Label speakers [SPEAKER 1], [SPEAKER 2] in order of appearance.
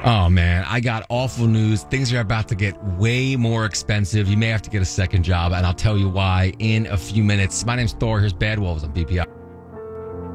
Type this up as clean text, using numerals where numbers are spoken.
[SPEAKER 1] Oh, man, I got awful news. Things are about to get way more expensive. You may have to get a second job, and I'll tell you why in a few minutes. My name's Thor. Here's Bad Wolves on BPI.